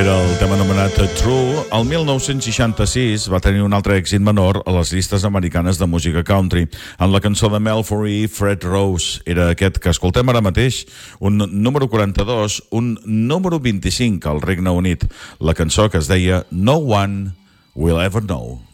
Era el tema anomenat True. El 1966 va tenir un altre èxit menor a les llistes americanes de música country, en la cançó de Mel Foree, Fred Rose. Era aquest que escoltem ara mateix, un número 42, un número 25 al Regne Unit. La cançó que es deia No One Will Ever Know.